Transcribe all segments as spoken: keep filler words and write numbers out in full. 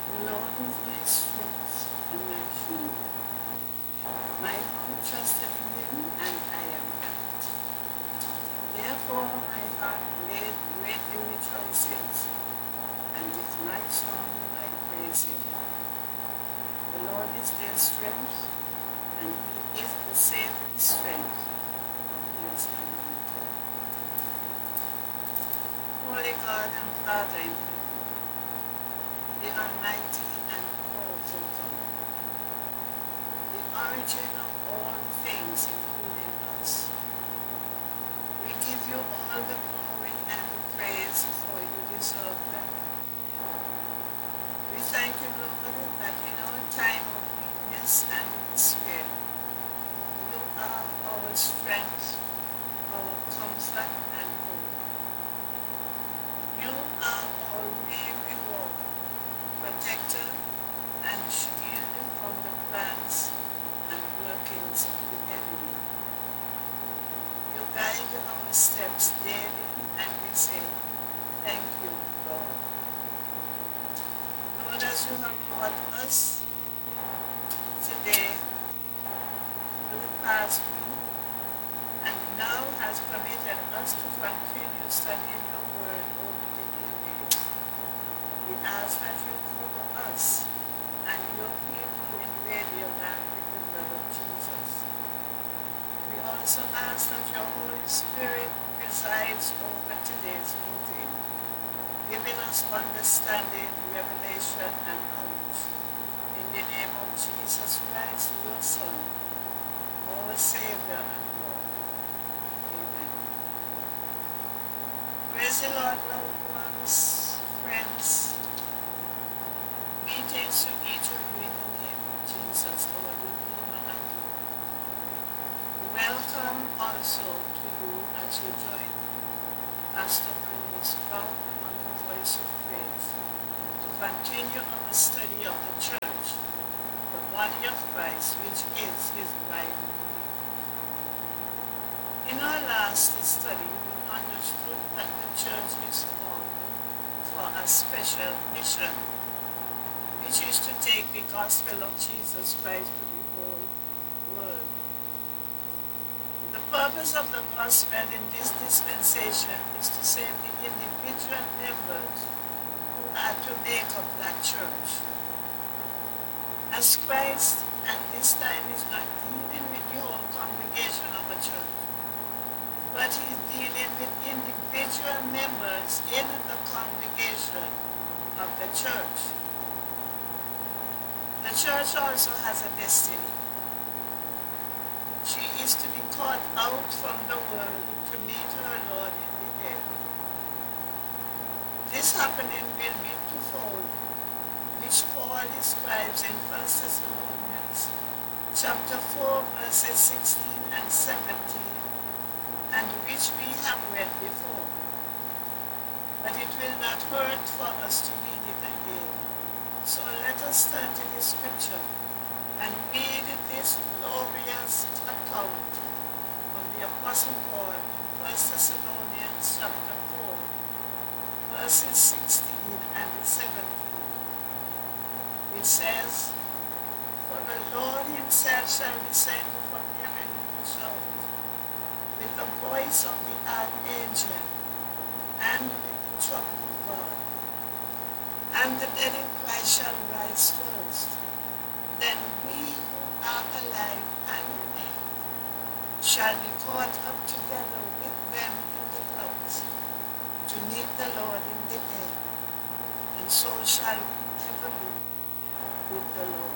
The Lord is my strength and my shield. My heart trusted in him, and I am helped. Therefore my heart greatly rejoices, and with my song I praise him. The Lord is their strength, and he is the saving strength of his anointed. Holy God and Father in heaven, the Almighty and powerful God, the origin of all things, including us, we give you all the glory and the praise, for you deserve them. We thank you, Lord, that in our time of weakness and despair, you are our strength, our comfort and hope. You are our real reward, protector and shield from the plans and workings of the enemy. You guide our steps daily, and we say, thank you, Lord. Lord, as you have brought us today for the past week, and now has permitted us to continue studying your word over the years, we ask that you cover us and your people in Radio Land with the blood of Jesus. We also ask that your Holy Spirit presides over today's meeting, giving us understanding, revelation, and knowledge. In the name of Jesus Christ, your Son, our Savior and Lord. Amen. Praise the Lord, loved ones, friends. Greetings to each of you in the name of Jesus, our Redeemer and Lord. Welcome also to you as you join Pastor Bernice Brown on the Voice of Praise to continue our study of the church, the body of Christ, which is his bride. In our last study, we understood that the church is formed for a special mission, which is to take the gospel of Jesus Christ to the whole world. The purpose of the gospel in this dispensation is to save the individual members who are to make up that church. As Christ at this time is not dealing with the whole congregation of a church, but he is dealing with individual members in the congregation of the church. The church also has a destiny. She is to be caught out from the world to meet her Lord in the air. This happening will be twofold, which Paul describes in First Thessalonians chapter four, verses sixteen and seventeen, and which we have read before. But it will not hurt for us to read it again. So let us turn to the scripture and read this glorious account of the Apostle Paul in First Thessalonians chapter four, verses sixteen and seventeen. It says, for the Lord himself shall descend from heaven with a shout, with the voice of the archangel, and with the trumpet of God. And the dead in Christ shall rise first. Then we who are alive and remain shall be caught up together with them in the clouds to meet the Lord in the air, and so shall we ever be with the Lord.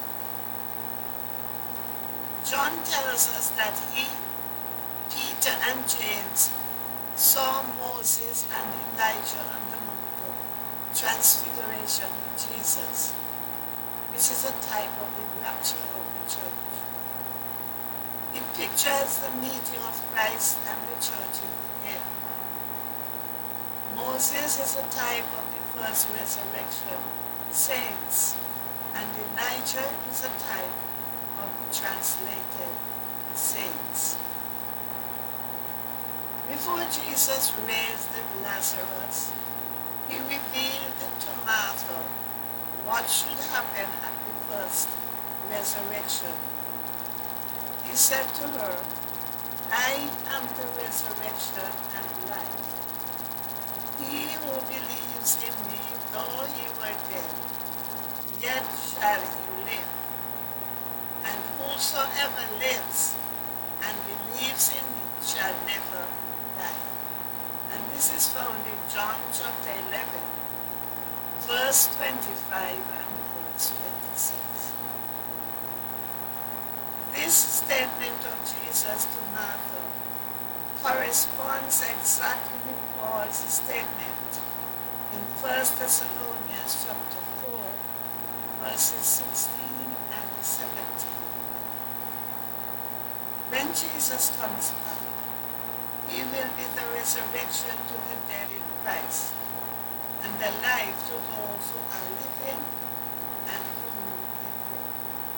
John tells us that he, Peter and James, saw Moses and Elijah on the Mount of Transfiguration with Jesus, which is a type of the rapture of the church. It pictures the meeting of Christ and the church in the air. Moses is a type of the first resurrection saints, and Elijah is a type of the translated saints. Before Jesus raised Lazarus, he revealed to Martha what what should happen at the first resurrection. He said to her, I am the resurrection and life. He who believes in me, though he were dead, yet shall he live. And whosoever lives and believes in me shall never die. And this is found in John chapter eleven, verse twenty-five and verse twenty-six. This statement of Jesus to Martha corresponds exactly with Paul's statement in First Thessalonians chapter four, verses sixteen and seventeen. When Jesus comes back, he will be the resurrection to the dead in Christ, and the life to those who are living and who move in him.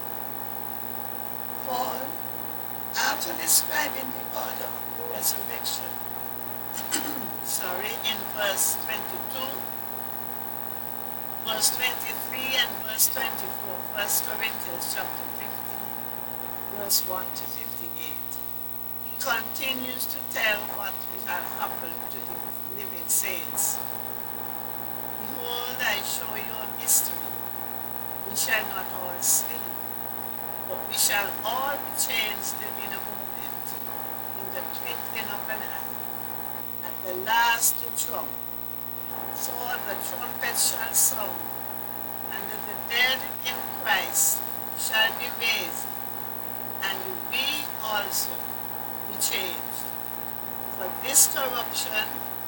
Paul, after describing the order of the resurrection, sorry, in verse twenty-two, verse twenty-three, and verse twenty-four, First Corinthians chapter fifteen, verse one to fifty-eight, he continues to tell what had happened to the living saints. Behold, I show you a mystery. We shall not all sleep, but we shall all be changed in a moment, in the twinkling of an eye, at the last trump. For the trumpet shall sound, and the dead in Christ shall be raised, and we also be changed. For this corruption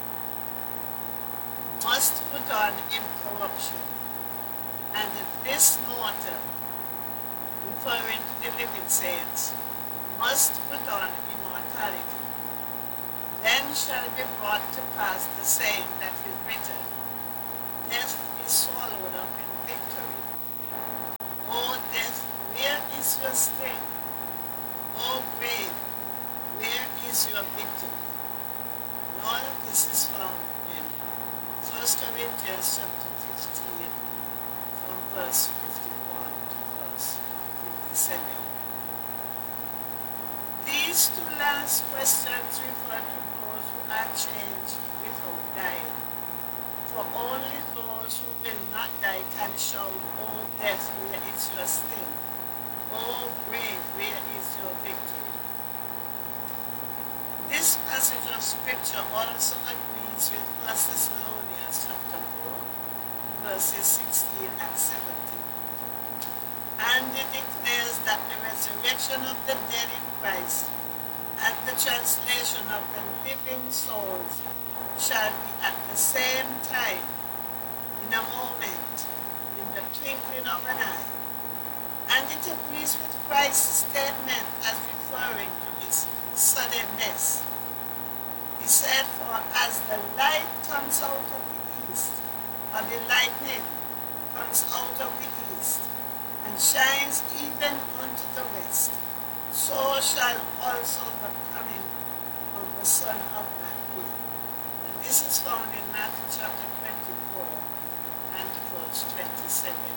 must put on incorruption, and this mortal, referring to the living saints, must put on immortality. Then shall be brought to pass the saying that is written, death is swallowed up in victory. O death, where is your sting? O grave, where is your victory? And all of this is found in First Corinthians chapter fifteen, from verse fifty-one to verse fifty-seven. These two last questions refer to those who are changed without dying. For only those who will not die can shout, O death, where is your sting? O grave, where is your victory? This passage of scripture also agrees with First Thessalonians chapter four, verses sixteen and seventeen. And it declares that the resurrection of the dead in Christ and the translation of the living souls shall be at the same time, in a moment, in the twinkling of an eye. And it agrees with Christ's statement as referring to its suddenness. He said, for as the light comes out of the east, or the lightning comes out of the east, and shines even unto the west, so shall also the coming of the Son of Man be. And this is found in Matthew chapter twenty-four and verse twenty-seven.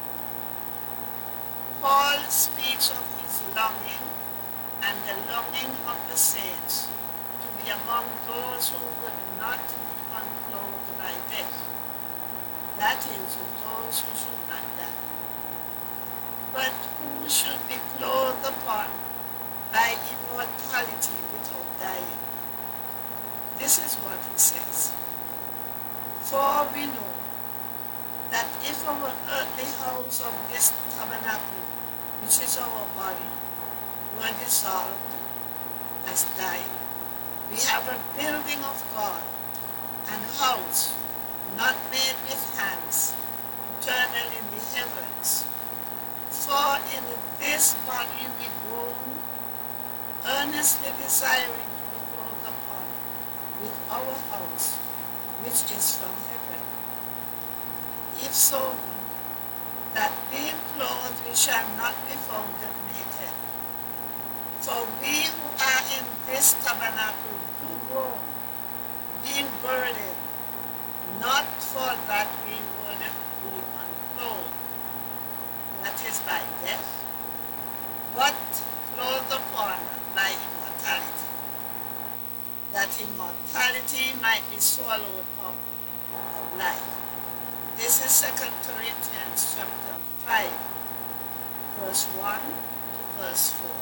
Paul speaks of his longing and the longing of the saints to be among those who would not be unclothed by death. That is, those who should not die, but who should be clothed upon by immortality without dying. This is what he says. For we know that if our earthly house of this tabernacle, which is our body, were dissolved, as died, we have a building of God, an house not made with hands, eternal in the heavens. For in this body we groan, earnestly desiring to be clothed upon with our house, which is from heaven. If so be that being clothed we shall not be found naked. For we who are in this tabernacle do groan, being burdened, not for that we would be unclothed, by death, but clothed upon by immortality, that immortality might be swallowed up of life. This is Second Corinthians chapter five, verse one to verse four.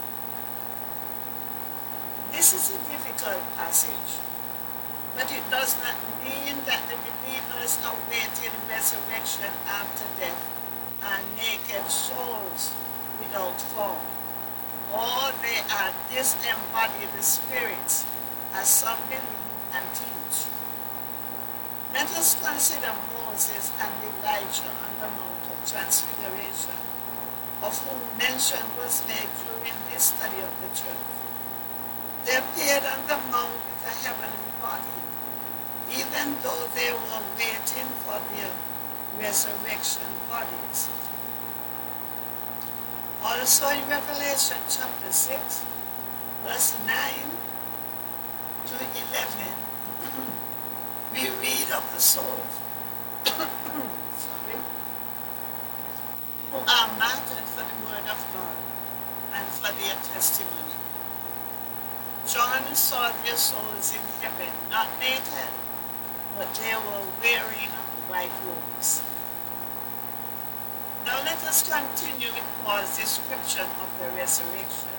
This is a difficult passage, but it does not mean that the believers awaiting resurrection after death are naked souls without form, or they are disembodied spirits, as some believe and teach. Let us consider Moses and Elijah on the Mount of Transfiguration, of whom mention was made during this study of the church. They appeared on the mount with a heavenly body, even though they were waiting for their resurrection bodies. Also in Revelation chapter six, verse nine to eleven, we read of the souls sorry, who are martyred for the word of God and for their testimony. John saw their souls in heaven, not naked, but they were wearing white robes. Now let us continue with Paul's description of the resurrection.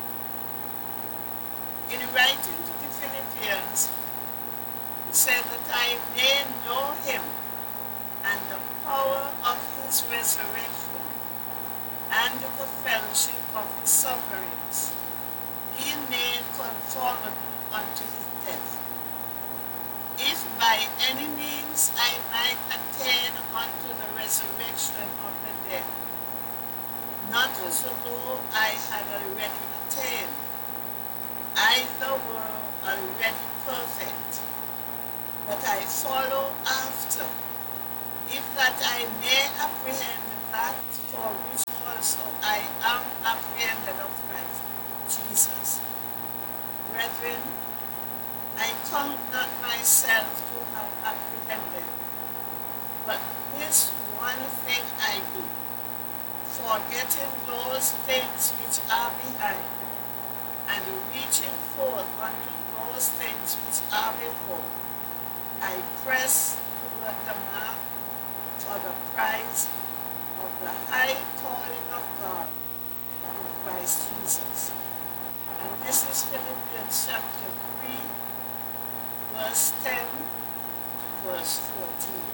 In writing to the Philippians, he said that I may know him and the power of his resurrection and the fellowship of his sufferings, being made conformable unto his death, if by any means I might attain unto the resurrection of the dead, not as though I had already attained, either were already perfect, but I follow after, if that I may apprehend that for which also I am apprehended of Christ Jesus. Brethren, I count not myself to have apprehended, but this one thing I do, forgetting those things which are behind, and reaching forth unto those things which are before, I press toward the mark for the prize of the high calling of God in Christ Jesus. And this is Philippians chapter three, verse ten to verse fourteen.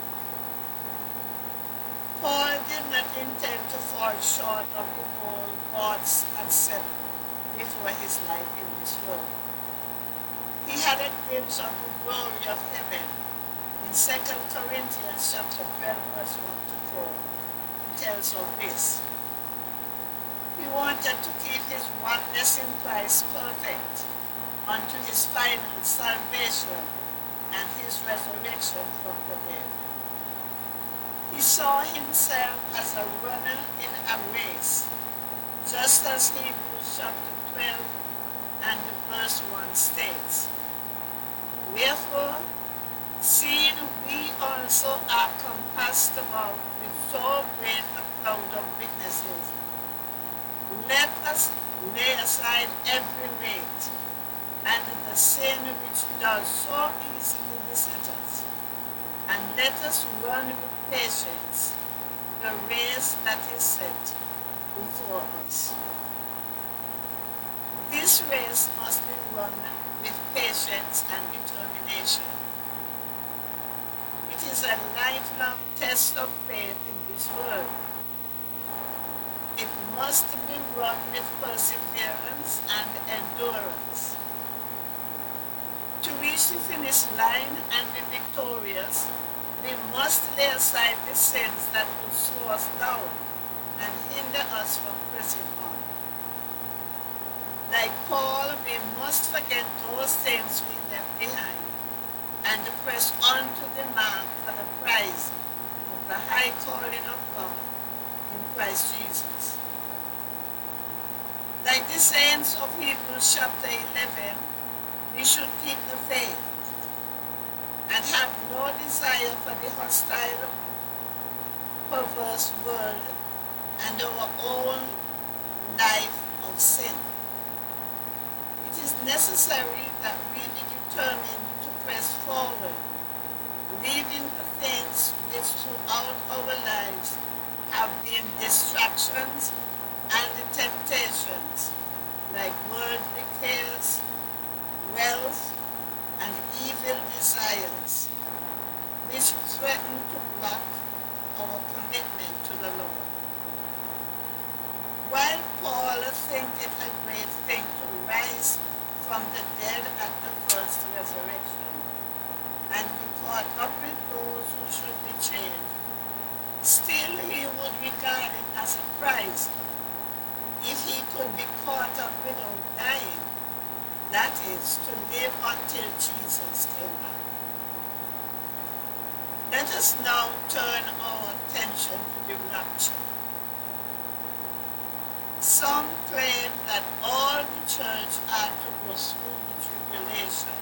Paul did not intend to fall short of the goal God had set before his life in this world. He had a glimpse of the glory of heaven in Second Corinthians chapter twelve, verse one to four. He tells of this. He wanted to keep his oneness in Christ perfect unto his final salvation and his resurrection from the dead. He saw himself as a runner in a race, just as Hebrews chapter twelve and verse one states. Wherefore, seeing we also are compassed about with so great a cloud of witnesses, let us lay aside every weight and the sin which does so easily beset us, and let us run with patience the race that is set before us. This race must be run with patience and determination. It is a lifelong test of faith in this world. It must be run with perseverance and endurance. To reach the finish line and be victorious, we must lay aside the sins that would slow us down and hinder us from pressing on. Like Paul, we must forget those things we left behind and press on to the mark for the prize of the high calling of God in Christ Jesus. Like the saints of Hebrews chapter eleven, we should keep the faith and have no desire for the hostile, perverse world and our own life of sin. It is necessary that we be determined to press forward, leaving the things which throughout our lives have been distractions and temptations, like worldly cares, wealth, and evil desires, which threaten to block our commitment to the Lord. While Paul thinketh it a great thing to rise from the dead at the first resurrection, and be caught up with those who should be changed, still he would regard it as a prize if he could be caught up without dying, that is, to live until Jesus came back. Let us now turn our attention to the rapture. Some claim that all the church are to go through the tribulation.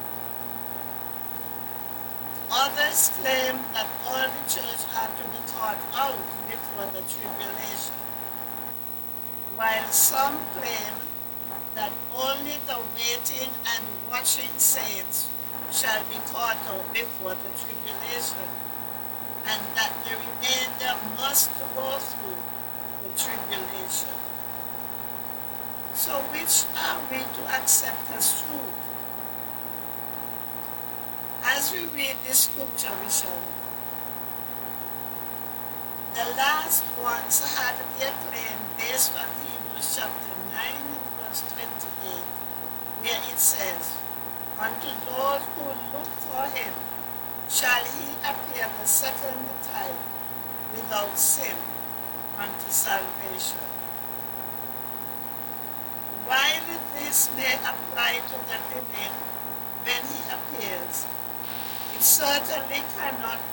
Others claim that all the church are to be caught out before the tribulation, while some claim that only the waiting and watching saints shall be caught out before the tribulation, and that the remainder must go through the tribulation. So which are we to accept as truth? As we read this scripture, we shall know. The last ones had their claim based on Hebrews chapter nine verse twenty-eight, where it says, "Unto those who look for him shall he appear the second time without sin unto salvation." While this may apply to the living when he appears, it certainly cannot